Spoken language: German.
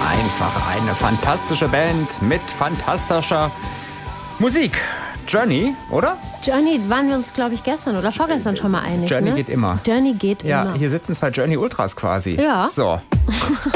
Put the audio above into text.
Einfach eine fantastische Band mit fantastischer Musik. Journey, oder? Journey waren wir uns, glaube ich, gestern oder vorgestern schon mal einig. Journey geht immer. Journey geht immer. Ja, hier sitzen zwei Journey Ultras quasi. Ja. So.